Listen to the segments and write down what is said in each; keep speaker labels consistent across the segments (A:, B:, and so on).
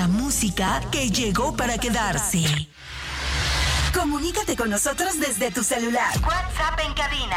A: La música que llegó para quedarse. Comunícate con nosotros desde tu celular. WhatsApp en cabina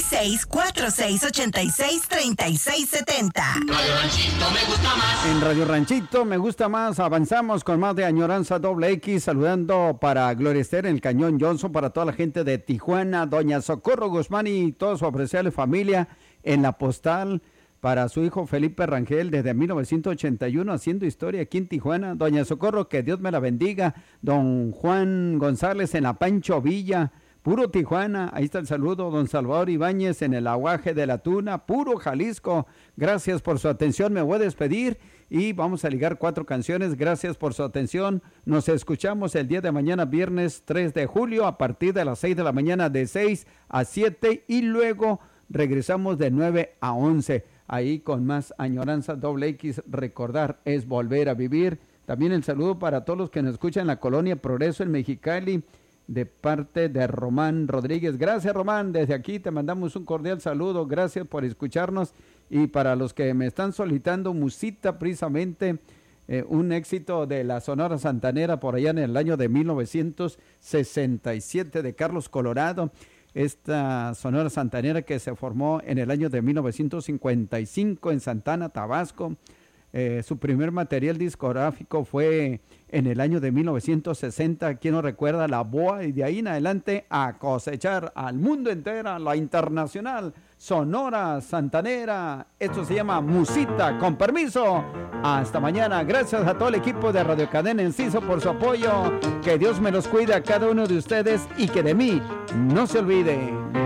A: 6646863670.
B: Radio Ranchito me gusta más.
C: En Radio Ranchito me gusta más. Avanzamos con más de Añoranza X, saludando para Gloria Esther en el Cañón Johnson, para toda la gente de Tijuana, doña Socorro Guzmán y toda su apreciable familia en La Postal, para su hijo Felipe Rangel desde 1981 haciendo historia aquí en Tijuana. Doña Socorro, que Dios me la bendiga. Don Juan González en la Pancho Villa, puro Tijuana, ahí está el saludo. Don Salvador Ibáñez en el Aguaje de la Tuna, puro Jalisco. Gracias por su atención, me voy a despedir y vamos a ligar 4 canciones. Gracias por su atención, nos escuchamos el día de mañana, viernes 3 de julio, a partir de las 6 de la mañana, de 6 a 7, y luego regresamos de 9 a 11. Ahí con más Añoranza X, recordar es volver a vivir. También el saludo para todos los que nos escuchan en la colonia Progreso en Mexicali, de parte de Román Rodríguez. Gracias, Román, desde aquí te mandamos un cordial saludo, gracias por escucharnos. Y para los que me están solicitando musita, precisamente un éxito de la Sonora Santanera por allá en el año de 1967 de Carlos Colorado. Esta Sonora Santanera que se formó en el año de 1955 en Santana, Tabasco. Su primer material discográfico fue en el año de 1960, ¿quién no recuerda? La Boa, y de ahí en adelante a cosechar al mundo entero, la internacional Sonora Santanera. Esto se llama Musita, con permiso. Hasta mañana. Gracias a todo el equipo de Radio Cadena Enciso por su apoyo. Que Dios me los cuide a cada uno de ustedes y que de mí no se olvide.